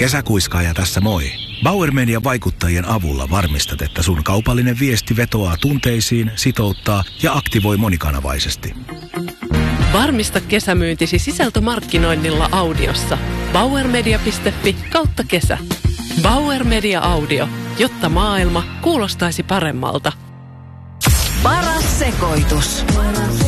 Kesäkuiskaaja tässä moi. Bauer Median vaikuttajien avulla varmistat, että sun kaupallinen viesti vetoaa tunteisiin, sitouttaa ja aktivoi monikanavaisesti. Varmista kesämyyntisi sisältömarkkinoinnilla audiossa. bauermedia.fi/kesä. Bauer Media Audio, jotta maailma kuulostaisi paremmalta. Paras sekoitus.